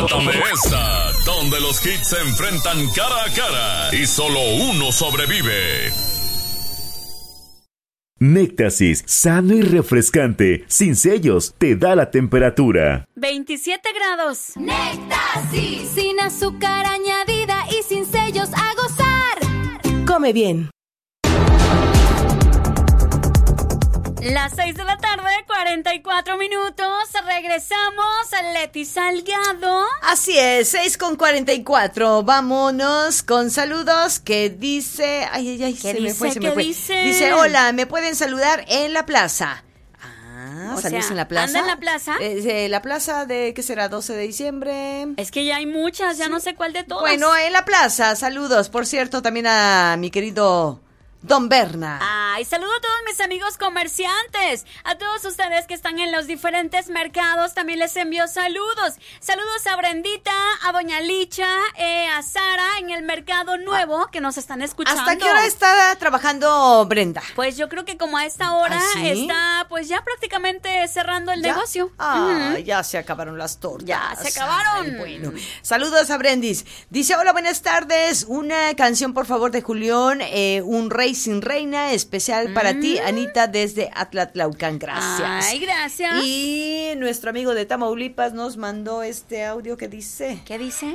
Mátame esta, donde los hits se enfrentan cara a cara y solo uno sobrevive. Néctasis, sano y refrescante, sin sellos, te da la temperatura. 27 grados. Néctasis, sin azúcar añadida y sin sellos, a gozar. Come bien. Las 6 de la tarde, 44 minutos. Regresamos a Leti Salgado. Así es, 6:44. Vámonos con saludos que dice... Ay, se me fue. Dice, hola, ¿me pueden saludar en la plaza? Saludos en la plaza. ¿Anda en la plaza? La plaza de, ¿qué será? 12 de diciembre. Es que ya hay muchas, ya no sé cuál de todas. Bueno, en la plaza, saludos. Por cierto, también a mi querido Don Berna. Ay, saludo a todos mis amigos comerciantes, a todos ustedes que están en los diferentes mercados, también les envío saludos. Saludos a Brendita, a Doña Licha, a Sara en el Mercado Nuevo, que nos están escuchando. ¿Hasta qué hora está trabajando Brenda? Pues yo creo que como a esta hora está pues ya prácticamente cerrando el negocio. Ya se acabaron las tortas. Ya se acabaron. Ay, bueno, saludos a Brendis. Dice, hola, buenas tardes. Una canción, por favor, de Julián, Un Rey Sin Reina, especial para ti, Anita, desde Atlatlaucán. Gracias. Ay, gracias. Y nuestro amigo de Tamaulipas nos mandó este audio que dice... ¿Qué dice?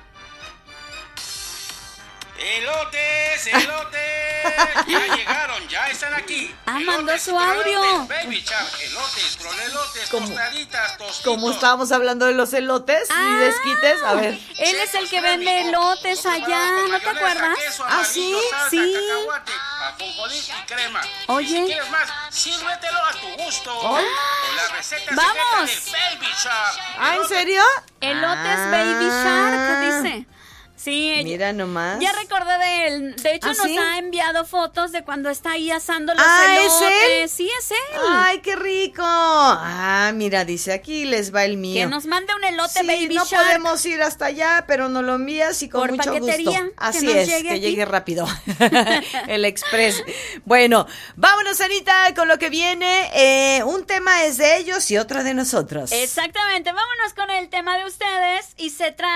¡Elotes! Ya llegaron, ya están aquí. Mandó su audio. Baby Shark, elotes, trolelotes, tostaditas, tostitos. Como estábamos hablando de los elotes y desquites, a ver. Él es el que vende elotes allá, ¿no te acuerdas? ¿Sí? Sí. Ajonjolí y crema. Oye. Si quieres más, sírvetelo a tu gusto. Ay. Con la receta ¡vamos! secreta del Baby Shark. ¿En serio? Elotes Baby Shark, dice. Sí, mira nomás. Ya recordé de él. De hecho, nos ¿sí? ha enviado fotos de cuando está ahí asando los ¿es elotes. él? Sí, es él. ¡Ay, qué rico! Mira, dice, aquí les va el mío. Que nos mande un elote sí, Baby no Shark. podemos ir hasta allá, pero nos lo envías y con por mucho paquetería, gusto. Así que es, llegue que aquí. llegue rápido. El express. Bueno, vámonos, Anita, con lo que viene. Un tema es de ellos y otro de nosotros. Exactamente, vámonos con el tema de ustedes y se trata